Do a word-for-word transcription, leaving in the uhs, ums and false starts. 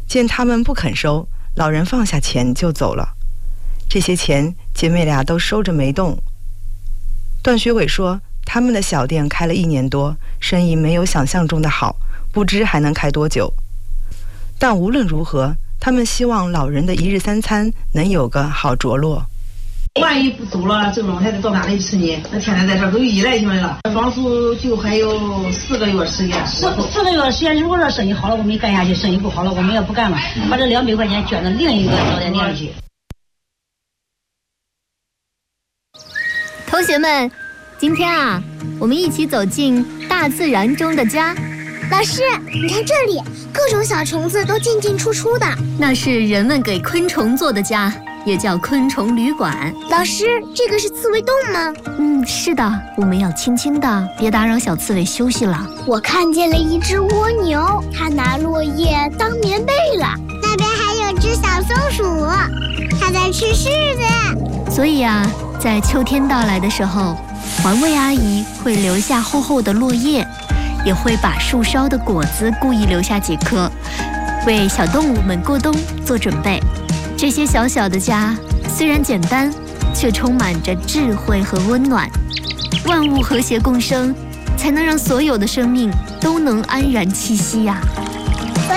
见他们不肯收，老人放下钱就走了。这些钱姐妹俩都收着没动。段学伟说，他们的小店开了一年多，生意没有想象中的好，不知还能开多久。但无论如何，他们希望老人的一日三餐能有个好着落。 万一不走了，这种还得到哪里去呢？那天天在这儿都依赖你们了。装修就还有四个月时间， 四四个月时间，如果说生意好了，我们干下去；生意不好了，我们也不干了，把这两百块钱捐到另一个早点店去。 同学们，今天啊，我们一起走进大自然中的家。 老师，你看这里，各种小虫子都进进出出的。 那是人们给昆虫做的家，也叫昆虫旅馆。 老师，这个是刺猬洞吗？ 嗯，是的，我们要轻轻的，别打扰小刺猬休息了。 我看见了一只蜗牛，它拿落叶当棉被了。那边还有只小松鼠，它在吃柿子。 所以啊，在秋天到来的时候，环卫阿姨会留下厚厚的落叶，也会把树梢的果子故意留下几颗，为小动物们过冬做准备。这些小小的家虽然简单，却充满着智慧和温暖。万物和谐共生，才能让所有的生命都能安然栖息呀、啊。